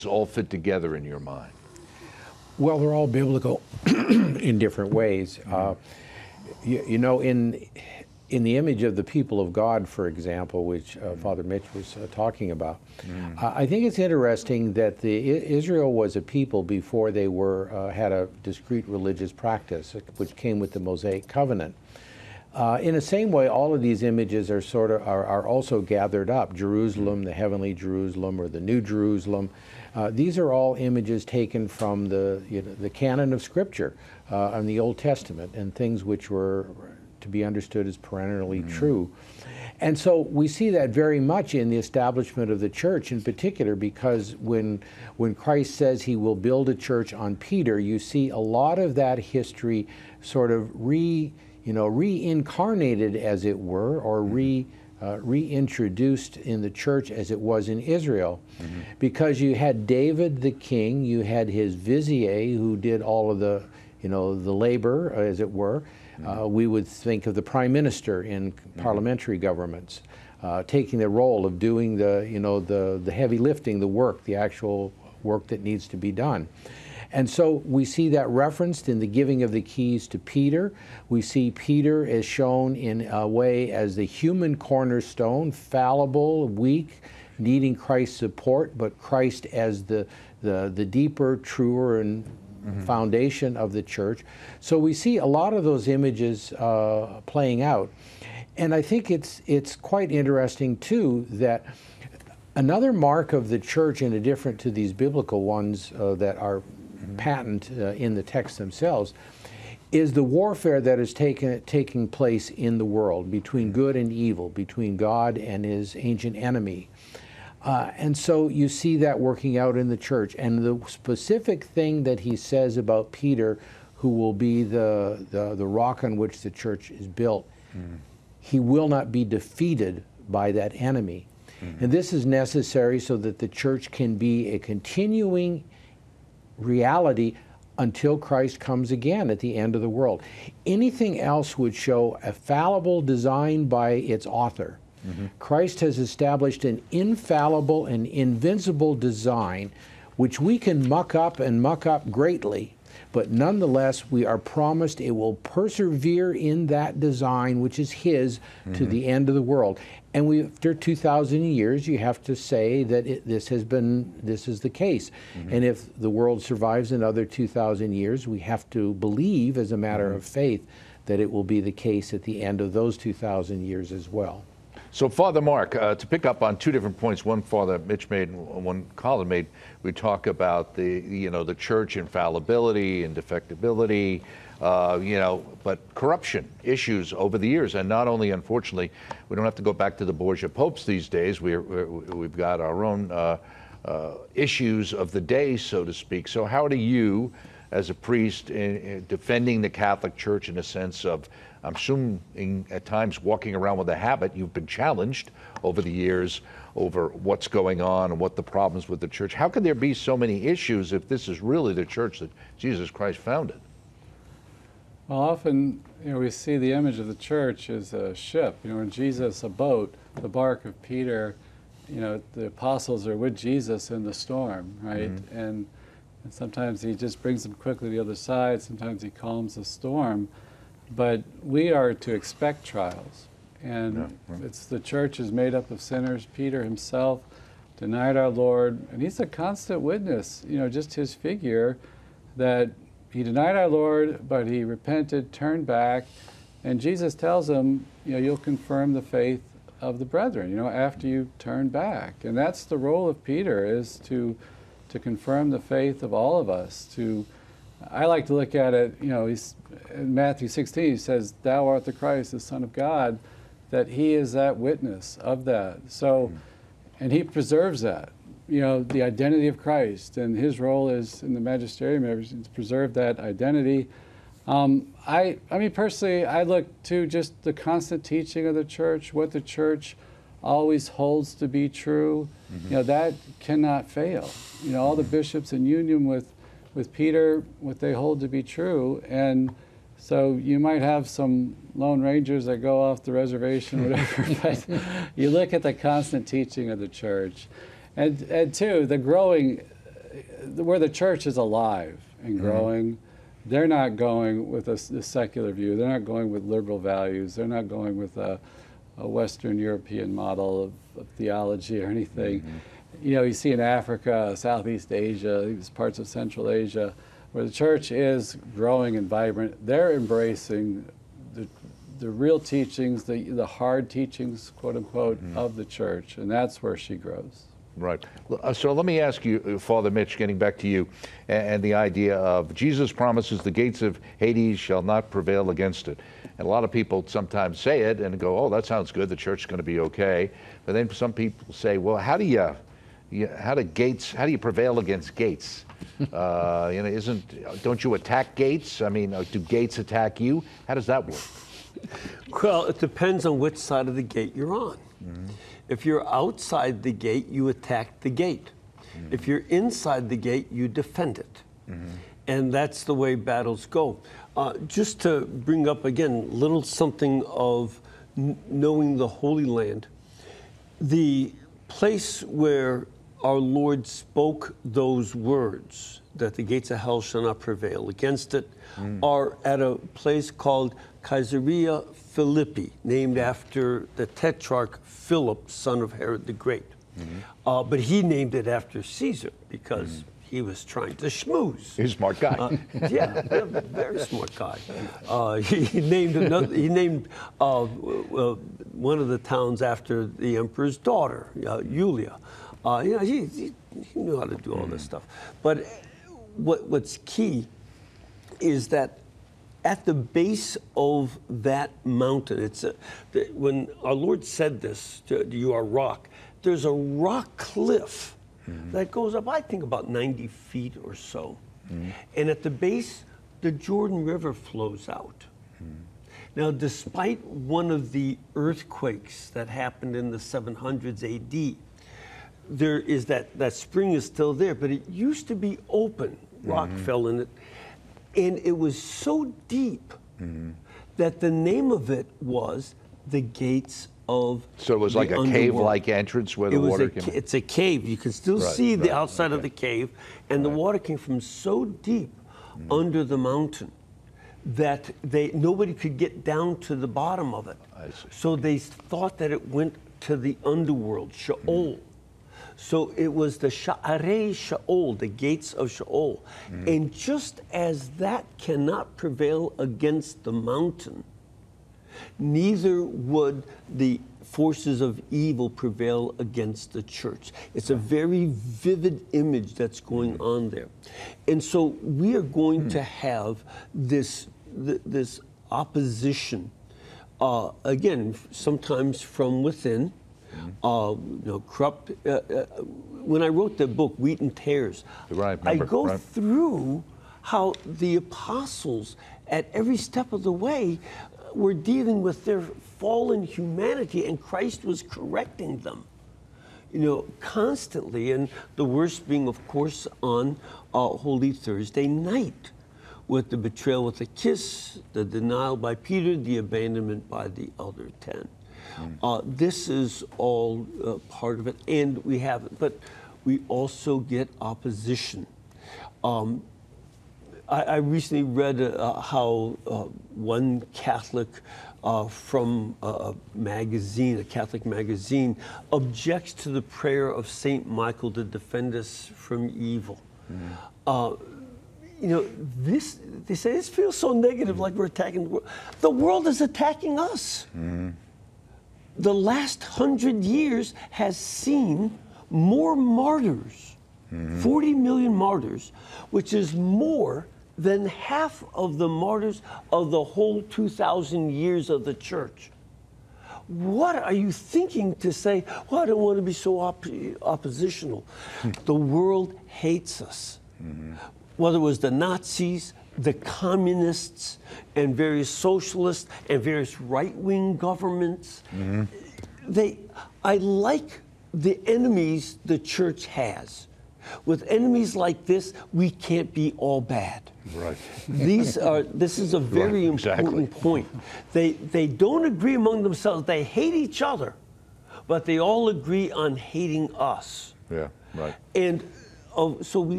all fit together in your mind? Well, they're all biblical in different ways. You know, in the image of the people of God, for example, which Father Mitch was talking about, I think it's interesting that Israel was a people before they had a discrete religious practice, which came with the Mosaic covenant. In the same way, all of these images are also gathered up. Jerusalem, the heavenly Jerusalem, or the New Jerusalem. These are all images taken from the canon of Scripture in the Old Testament, and things which were to be understood as perennially true. And so we see that very much in the establishment of the church in particular, because when Christ says he will build a church on Peter, you see a lot of that history sort of reincarnated, as it were, or reintroduced in the church as it was in Israel. Because you had David the king, you had his vizier who did all of the labor, as it were. We would think of the prime minister in parliamentary governments, taking the role of doing the heavy lifting, the work, the actual work that needs to be done. And so we see that referenced in the giving of the keys to Peter. We see Peter as shown in a way as the human cornerstone, fallible, weak, needing Christ's support, but Christ as the deeper, truer, and foundation of the church. So we see a lot of those images playing out. And I think it's quite interesting, too, that another mark of the church, in addition to these biblical ones that are patent in the texts themselves, is the warfare that is taking place in the world between good and evil, between God and his ancient enemy. And so you see that working out in the church. And the specific thing that he says about Peter, who will be the rock on which the church is built, he will not be defeated by that enemy. And this is necessary so that the church can be a continuing reality until Christ comes again at the end of the world. Anything else would show a fallible design by its author. Christ has established an infallible and invincible design which we can muck up and muck up greatly, but nonetheless we are promised it will persevere in that design which is his to the end of the world. And after 2,000 years, you have to say that this is the case. And if the world survives another 2,000 years, we have to believe as a matter of faith that it will be the case at the end of those 2,000 years as well. So, Father Mark, to pick up on two different points, one Father Mitch made and one Colin made, we talk about the church infallibility and defectibility, but corruption issues over the years. And not only, unfortunately, we don't have to go back to the Borgia popes these days. We've got our own issues of the day, so to speak. So how do you, as a priest, defending the Catholic Church in a sense of, I'm assuming at times walking around with a habit, you've been challenged over the years over what's going on and what the problems with the church. How can there be so many issues if this is really the church that Jesus Christ founded? Well, often, we see the image of the church as a ship. In Jesus, a boat, the bark of Peter, the apostles are with Jesus in the storm, right? And sometimes he just brings them quickly to the other side. Sometimes he calms the storm. But we are to expect trials. And the church is made up of sinners. Peter himself denied our Lord. And he's a constant witness, just his figure, that he denied our Lord, but he repented, turned back. And Jesus tells him, you'll confirm the faith of the brethren, after you turn back. And that's the role of Peter, is to confirm the faith of all of us. I like to look at it, he's in Matthew 16, he says, "Thou art the Christ, the Son of God," that he is that witness of that. So, and he preserves that, the identity of Christ, and his role is in the magisterium to preserve that identity. I mean, personally, I look to just the constant teaching of the church, what the church always holds to be true. That cannot fail. All the bishops in union with Peter, what they hold to be true. And so you might have some lone rangers that go off the reservation, whatever, but you look at the constant teaching of the church. And two, the growing where the church is alive and growing, they're not going with a secular view. They're not going with liberal values. They're not going with a Western European model of theology or anything. You know, you see in Africa, Southeast Asia, these parts of Central Asia, where the church is growing and vibrant, they're embracing the real teachings, the hard teachings, quote unquote, of the church, and that's where she grows. Right. So let me ask you, Father Mitch, getting back to you, and the idea of Jesus promises the gates of Hades shall not prevail against it. And a lot of people sometimes say it and go, oh, that sounds good, the church is going to be okay. But then some people say, well, how do you prevail against gates? You know, don't you attack gates? I mean, do gates attack you? How does that work? Well, it depends on which side of the gate you're on. If you're outside the gate, you attack the gate. If you're inside the gate, you defend it. And that's the way battles go. Just to bring up again, little something of knowing the Holy Land, the place where our Lord spoke those words, that the gates of hell shall not prevail against it, are at a place called Caesarea Philippi, named after the tetrarch Philip, son of Herod the Great. But he named it after Caesar because he was trying to schmooze. He's a smart guy. Yeah, very smart guy. He named one of the towns after the emperor's daughter, Julia. You know, he knew how to do all this stuff. But what's key is that at the base of that mountain, when our Lord said this, you are rock, there's a rock cliff that goes up, I think, about 90 feet or so. And at the base, the Jordan River flows out. Now, despite one of the earthquakes that happened in the 700s AD, there is that spring is still there, but it used to be open. Rock fell in it. And it was so deep that the name of it was the Gates of So it was like a cave-like entrance where the water came. It's a cave. You can still see the outside of the cave, and the water came from so deep under the mountain that nobody could get down to the bottom of it. I see. So they thought that it went to the underworld, Sheol. So it was the Sha'arei Sheol, the gates of Sheol. And just as that cannot prevail against the mountain, neither would the forces of evil prevail against the church. It's a very vivid image that's going on there. And so we are going to have this opposition, again, sometimes from within, corrupt. When I wrote the book, Wheat and Tares, I go through how the apostles, at every step of the way, were dealing with their fallen humanity, and Christ was correcting them, constantly. And the worst being, of course, on Holy Thursday night, with the betrayal with a kiss, the denial by Peter, the abandonment by the other 10. This is all part of it, and but we also get opposition. I recently read how one Catholic from a Catholic magazine, objects to the prayer of Saint Michael to defend us from evil. They say this feels so negative, like we're attacking the world. The world is attacking us. The last 100 years has seen more martyrs, 40 million martyrs, which is more than half of the martyrs of the whole 2,000 years of the church. What are you thinking to say, well, I don't want to be so oppositional? The world hates us. Whether it was the Nazis, the communists, and various socialists, and various right-wing governments. I like the enemies the church has. With enemies like this, we can't be all bad. Right. This is a very important point. They don't agree among themselves. They hate each other, but they all agree on hating us. Yeah, right. And so we